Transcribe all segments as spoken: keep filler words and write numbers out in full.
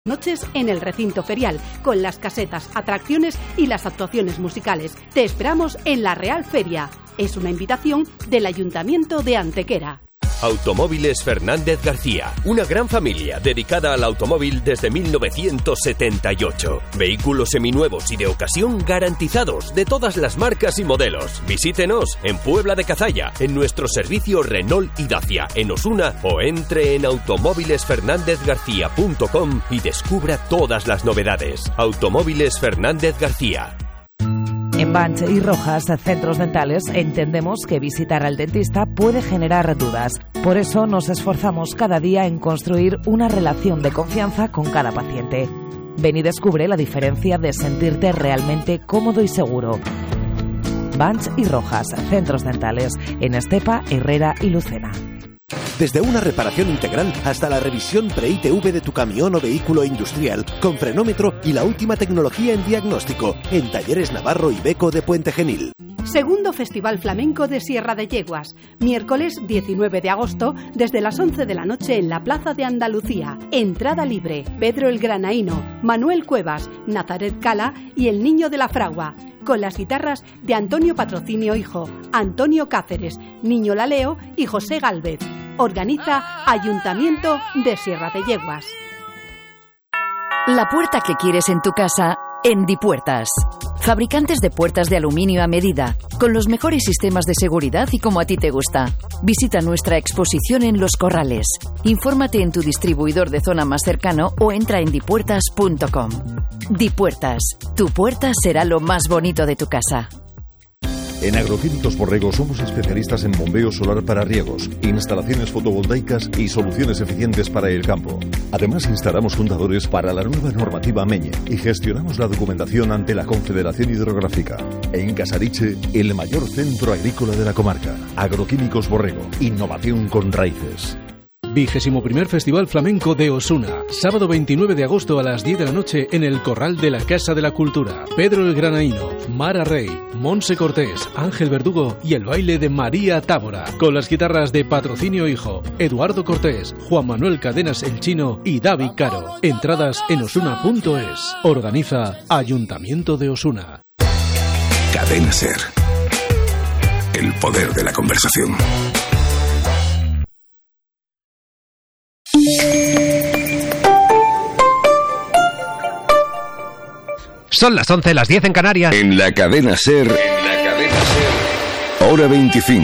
Noches en el recinto ferial, con las casetas, atracciones y las actuaciones musicales. Te esperamos en la Real Feria. Es una invitación del Ayuntamiento de Antequera. Automóviles Fernández García, una gran familia dedicada al automóvil desde mil novecientos setenta y ocho. Vehículos seminuevos y de ocasión garantizados de todas las marcas y modelos. Visítenos en Puebla de Cazalla, en nuestro servicio Renault y Dacia, en Osuna, o entre en automóviles fernández garcía punto com y descubra todas las novedades. Automóviles Fernández García. En Banch y Rojas, centros dentales, entendemos que visitar al dentista puede generar dudas. Por eso nos esforzamos cada día en construir una relación de confianza con cada paciente. Ven y descubre la diferencia de sentirte realmente cómodo y seguro. Banch y Rojas, centros dentales, en Estepa, Herrera y Lucena. Desde una reparación integral hasta la revisión pre-I T V de tu camión o vehículo industrial, con frenómetro y la última tecnología en diagnóstico, en Talleres Navarro y Beco de Puente Genil. Segundo Festival Flamenco de Sierra de Yeguas, miércoles diecinueve de agosto, desde las once de la noche en la Plaza de Andalucía. Entrada libre. Pedro el Granaíno, Manuel Cuevas, Nazaret Cala y el Niño de la Fragua, con las guitarras de Antonio Patrocinio Hijo, Antonio Cáceres, Niño Laleo y José Gálvez. Organiza Ayuntamiento de Sierra de Yeguas. La puerta que quieres en tu casa, en Dipuertas. Fabricantes de puertas de aluminio a medida, con los mejores sistemas de seguridad y como a ti te gusta. Visita nuestra exposición en Los Corrales. Infórmate en tu distribuidor de zona más cercano o entra en dipuertas punto com. Dipuertas, tu puerta será lo más bonito de tu casa. En Agroquímicos Borrego somos especialistas en bombeo solar para riegos, instalaciones fotovoltaicas y soluciones eficientes para el campo. Además, instalamos fundadores para la nueva normativa Meñe y gestionamos la documentación ante la Confederación Hidrográfica. En Casariche, el mayor centro agrícola de la comarca. Agroquímicos Borrego, innovación con raíces. Vigésimo primer Festival Flamenco de Osuna, sábado veintinueve de agosto a las diez de la noche en el Corral de la Casa de la Cultura. Pedro el Granaíno, Mara Rey, Monse Cortés, Ángel Verdugo y el baile de María Tábora, con las guitarras de Patrocinio Hijo, Eduardo Cortés, Juan Manuel Cadenas el Chino y David Caro. Entradas en osuna punto es. Organiza Ayuntamiento de Osuna. Cadena SER. El poder de la conversación. Son las once, las diez en Canarias. En la cadena SER, en la cadena SER, hora veinticinco.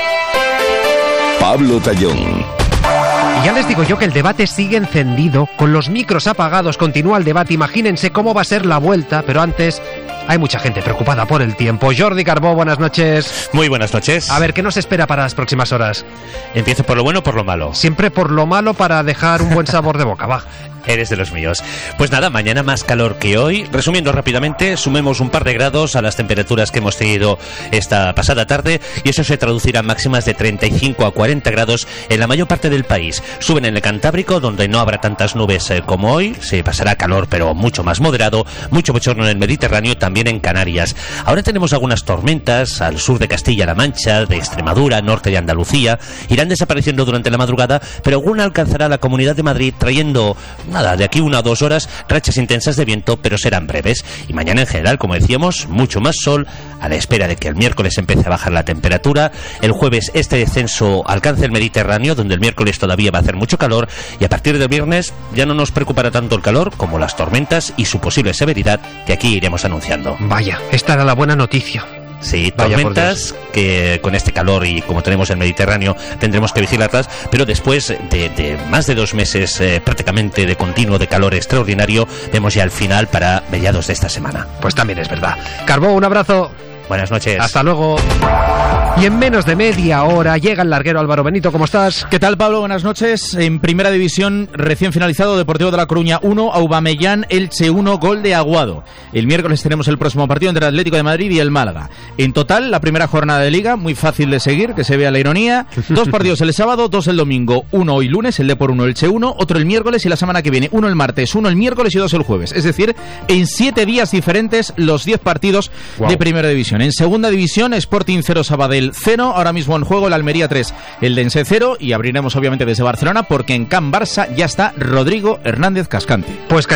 Pablo Tallón. Y ya les digo yo que el debate sigue encendido, con los micros apagados, continúa el debate. Imagínense cómo va a ser la vuelta, pero antes hay mucha gente preocupada por el tiempo. Jordi Carbó, buenas noches. Muy buenas noches. A ver, ¿qué nos espera para las próximas horas? ¿Empiezo por lo bueno o por lo malo? Siempre por lo malo para dejar un buen sabor de boca, va. Eres de los míos. Pues nada, mañana más calor que hoy. Resumiendo rápidamente, sumemos un par de grados a las temperaturas que hemos tenido esta pasada tarde y eso se traducirá en máximas de treinta y cinco a cuarenta grados en la mayor parte del país. Suben en el Cantábrico, donde no habrá tantas nubes eh, como hoy. Se pasará calor, pero mucho más moderado. Mucho bochorno en el Mediterráneo, también en Canarias. Ahora tenemos algunas tormentas al sur de Castilla-La Mancha, de Extremadura, norte de Andalucía. Irán desapareciendo durante la madrugada, pero alguna alcanzará la Comunidad de Madrid trayendo... Nada, de aquí una o dos horas, rachas intensas de viento, pero serán breves. Y mañana en general, como decíamos, mucho más sol, a la espera de que el miércoles empiece a bajar la temperatura. El jueves este descenso alcance el Mediterráneo, donde el miércoles todavía va a hacer mucho calor. Y a partir del viernes ya no nos preocupará tanto el calor como las tormentas y su posible severidad, que aquí iremos anunciando. Vaya, esta era la buena noticia. Sí, tormentas que con este calor y como tenemos el Mediterráneo tendremos que vigilarlas, pero después de, de más de dos meses eh, prácticamente de continuo de calor extraordinario, vemos ya el final para mediados de esta semana. Pues también es verdad. Carbó, un abrazo. Buenas noches. Hasta luego. Y en menos de media hora llega el larguero Álvaro Benito. ¿Cómo estás? ¿Qué tal, Pablo? Buenas noches. En Primera División, recién finalizado, Deportivo de La Coruña uno, Aubameyang Elche uno, gol de Aguado. El miércoles tenemos el próximo partido entre el Atlético de Madrid y el Málaga. En total, la primera jornada de Liga, muy fácil de seguir, que se vea la ironía. Dos partidos el sábado, dos el domingo. Uno hoy lunes, el Depor uno, Elche uno, otro el miércoles y la semana que viene. Uno el martes, uno el miércoles y dos el jueves. Es decir, en siete días diferentes los diez partidos wow. de Primera División. En Segunda División, Sporting cero, Sabadell Teruel cero, ahora mismo en juego el Almería tres, el Dense cero, y abriremos obviamente desde Barcelona porque en Can Barça ya está Rodrigo Hernández Cascante. Pues